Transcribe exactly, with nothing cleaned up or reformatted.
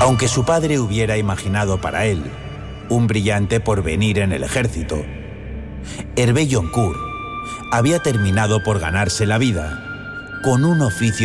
Aunque su padre hubiera imaginado para él un brillante porvenir en el ejército, Hervé Joncourt había terminado por ganarse la vida con un oficio